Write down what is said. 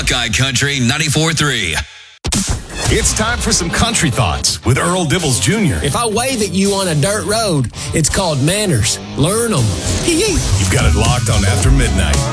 Buckeye Country 94.3. It's time for some country thoughts with Earl Dibbles Jr. If I wave at you on a dirt road, it's called manners. Learn them. You've got it locked on After Midnight.